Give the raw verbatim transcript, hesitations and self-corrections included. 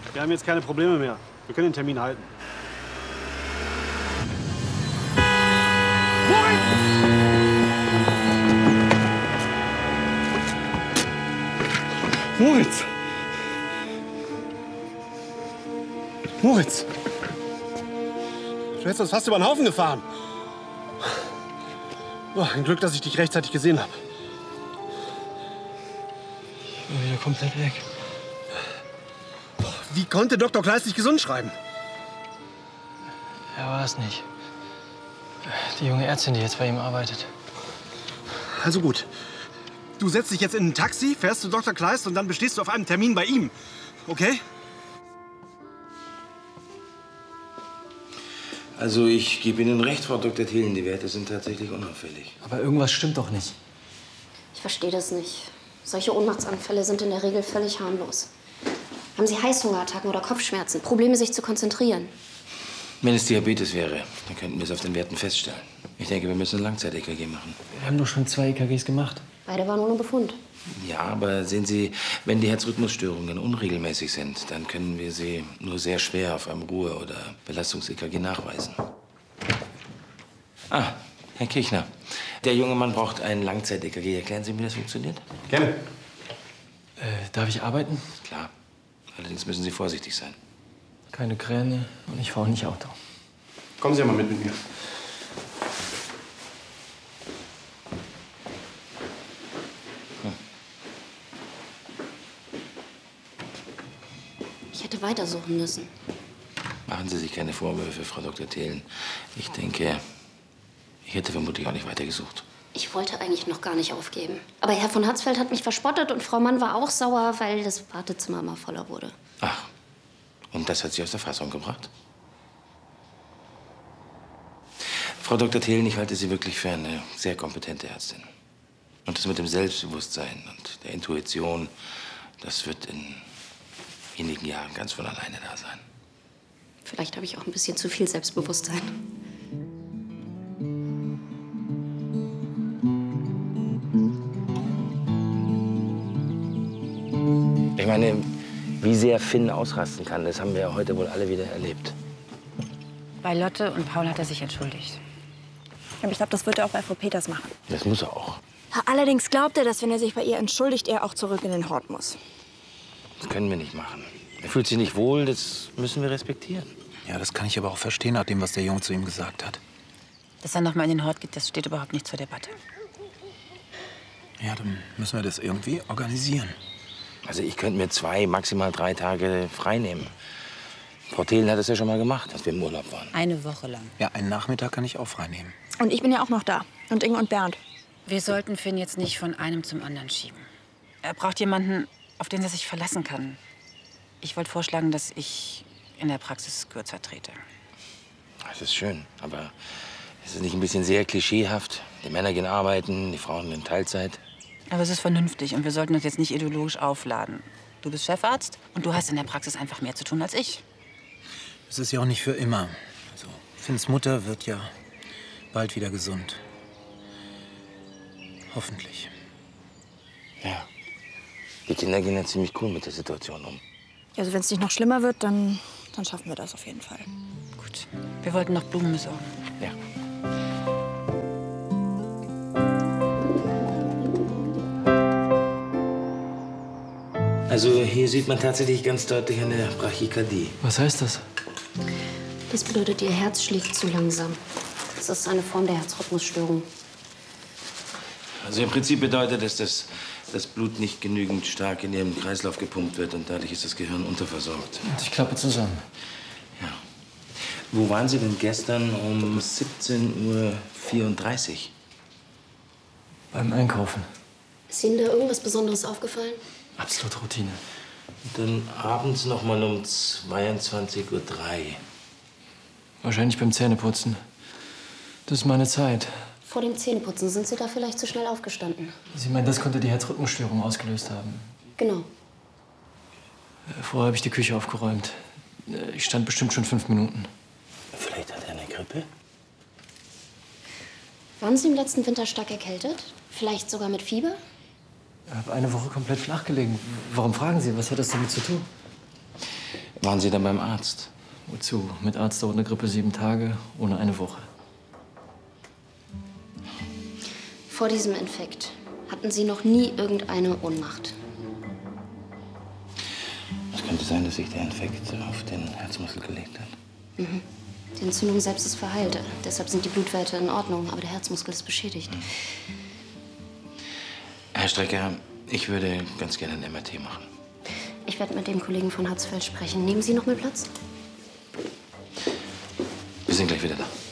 Wir haben jetzt keine Probleme mehr. Wir können den Termin halten. Moritz! Moritz! Du hättest uns fast über den Haufen gefahren. Oh, ein Glück, dass ich dich rechtzeitig gesehen habe. Ich bin wieder komplett weg. Wie konnte Doktor Kleist dich gesund schreiben? Er war es nicht. Die junge Ärztin, die jetzt bei ihm arbeitet. Also gut. Du setzt dich jetzt in ein Taxi, fährst zu Doktor Kleist und dann bestehst du auf einem Termin bei ihm. Okay? Also ich gebe Ihnen recht, Frau Doktor Thelen, die Werte sind tatsächlich unauffällig. Aber irgendwas stimmt doch nicht. Ich verstehe das nicht. Solche Ohnmachtsanfälle sind in der Regel völlig harmlos. Haben Sie Heißhungerattacken oder Kopfschmerzen? Probleme, sich zu konzentrieren? Wenn es Diabetes wäre, dann könnten wir es auf den Werten feststellen. Ich denke, wir müssen ein Langzeit-E K G machen. Wir haben doch schon zwei E K Gs gemacht. Beide waren ohne Befund. Ja, aber sehen Sie, wenn die Herzrhythmusstörungen unregelmäßig sind, dann können wir sie nur sehr schwer auf einem Ruhe- oder Belastungs-E K G nachweisen. Ah, Herr Kirchner, der junge Mann braucht ein Langzeit-E K G. Erklären Sie mir, wie das funktioniert? Gerne. Äh, darf ich arbeiten? Klar. Allerdings müssen Sie vorsichtig sein. Keine Kräne und ich fahre nicht Auto. Kommen Sie mal mit mit mir. Ich hätte weitersuchen müssen. Machen Sie sich keine Vorwürfe, Frau Doktor Thelen. Ich denke, ich hätte vermutlich auch nicht weitergesucht. Ich wollte eigentlich noch gar nicht aufgeben. Aber Herr von Hatzfeld hat mich verspottet und Frau Mann war auch sauer, weil das Wartezimmer immer voller wurde. Ach, und das hat Sie aus der Fassung gebracht? Frau Doktor Thelen, ich halte Sie wirklich für eine sehr kompetente Ärztin. Und das mit dem Selbstbewusstsein und der Intuition, das wird in wenigen Jahren ganz von alleine da sein. Vielleicht habe ich auch ein bisschen zu viel Selbstbewusstsein. Ich meine, wie sehr Finn ausrasten kann, das haben wir ja heute wohl alle wieder erlebt. Bei Lotte und Paul hat er sich entschuldigt. Aber ich glaube, das wird er auch bei Frau Peters machen. Das muss er auch. Allerdings glaubt er, dass, wenn er sich bei ihr entschuldigt, er auch zurück in den Hort muss. Das können wir nicht machen. Er fühlt sich nicht wohl, das müssen wir respektieren. Ja, das kann ich aber auch verstehen, nach dem, was der Junge zu ihm gesagt hat. Dass er noch mal in den Hort geht, das steht überhaupt nicht zur Debatte. Ja, dann müssen wir das irgendwie organisieren. Also ich könnte mir zwei, maximal drei Tage frei nehmen. Frau Thelen hat das ja schon mal gemacht, als wir im Urlaub waren. Eine Woche lang. Ja, einen Nachmittag kann ich auch frei nehmen. Und ich bin ja auch noch da. Und Inge und Bernd. Wir sollten Finn jetzt nicht von einem zum anderen schieben. Er braucht jemanden, auf den er sich verlassen kann. Ich wollte vorschlagen, dass ich in der Praxis kürzer trete. Das ist schön, aber ist es nicht ein bisschen sehr klischeehaft? Die Männer gehen arbeiten, die Frauen in Teilzeit. Aber es ist vernünftig und wir sollten uns jetzt nicht ideologisch aufladen. Du bist Chefarzt und du hast in der Praxis einfach mehr zu tun als ich. Es ist ja auch nicht für immer. Also, Finns Mutter wird ja bald wieder gesund. Hoffentlich. Ja. Die Kinder gehen ja ziemlich cool mit der Situation um. Also wenn es nicht noch schlimmer wird, dann, dann schaffen wir das auf jeden Fall. Gut. Wir wollten noch Blumen besorgen. Ja. Also hier sieht man tatsächlich ganz deutlich eine Brachykardie. Was heißt das? Das bedeutet, Ihr Herz schlägt zu langsam. Das ist eine Form der Herzrhythmusstörung. Also im Prinzip bedeutet es, dass das Blut nicht genügend stark in Ihrem Kreislauf gepumpt wird und dadurch ist das Gehirn unterversorgt. Und ich klappe zusammen. Ja. Wo waren Sie denn gestern um siebzehn Uhr vierunddreißig? Beim Einkaufen. Ist Ihnen da irgendwas Besonderes aufgefallen? Absolute Routine. Und dann abends noch mal um zweiundzwanzig Uhr drei. Wahrscheinlich beim Zähneputzen. Das ist meine Zeit. Vor dem Zähneputzen sind Sie da vielleicht zu schnell aufgestanden. Sie meinen, das konnte die Herzrhythmusstörung ausgelöst haben? Genau. Äh, Vorher habe ich die Küche aufgeräumt. Äh, Ich stand bestimmt schon fünf Minuten. Vielleicht hat er eine Grippe? Waren Sie im letzten Winter stark erkältet? Vielleicht sogar mit Fieber? Ich habe eine Woche komplett flach gelegen. Warum fragen Sie? Was hat das damit zu tun? Waren Sie dann beim Arzt? Wozu? Mit Arzt dauert eine Grippe sieben Tage, ohne eine Woche. Vor diesem Infekt hatten Sie noch nie irgendeine Ohnmacht. Es könnte sein, dass sich der Infekt auf den Herzmuskel gelegt hat. Mhm. Die Entzündung selbst ist verheilt. Deshalb sind die Blutwerte in Ordnung, aber der Herzmuskel ist beschädigt. Mhm. Herr Strecker, ich würde ganz gerne ein M R T machen. Ich werde mit dem Kollegen von Hatzfeld sprechen. Nehmen Sie noch mal Platz? Wir sind gleich wieder da.